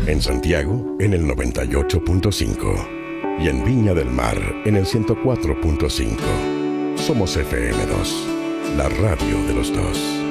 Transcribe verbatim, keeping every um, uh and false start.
En Santiago, en el noventa y ocho punto cinco. Y en Viña del Mar, en el ciento cuatro punto cinco. Somos F M dos, la radio de los dos.